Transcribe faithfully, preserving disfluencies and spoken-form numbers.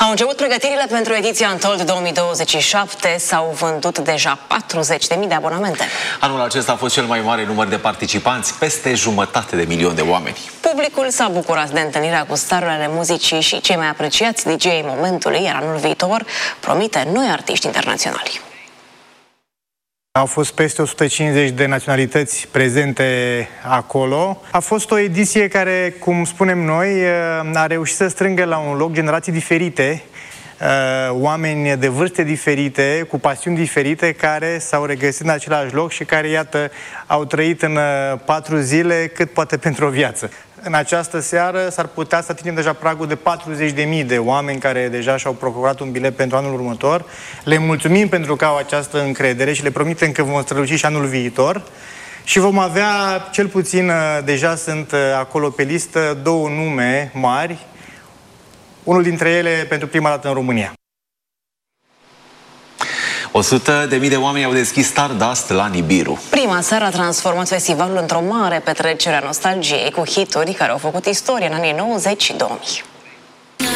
Au început pregătirile pentru ediția Untold două mii douăzeci și șapte, s-au vândut deja patruzeci de mii de abonamente. Anul acesta a fost cel mai mare număr de participanți, peste jumătate de milion de oameni. Publicul s-a bucurat de întâlnirea cu starurile muzicii și cei mai apreciați D J-ai momentului, iar anul viitor promite noi artiști internaționali. Au fost peste o sută cincizeci de naționalități prezente acolo. A fost o ediție care, cum spunem noi, a reușit să strângă la un loc generații diferite, oameni de vârste diferite, cu pasiuni diferite, care s-au regăsit în același loc și care, iată, au trăit în patru zile cât poate pentru o viață. În această seară s-ar putea să atingem deja pragul de patruzeci de mii de oameni care deja și-au procurat un bilet pentru anul următor. Le mulțumim pentru că au această încredere și le promitem că vom străluci și anul viitor. Și vom avea, cel puțin, deja sunt acolo pe listă, două nume mari, unul dintre ele pentru prima dată în România. o sută de mii de oameni au deschis Stardust la Nibiru. Prima seară a transformat festivalul într-o mare petrecere a nostalgiei, cu hituri care au făcut istorie în anii nouăzeci și două mii.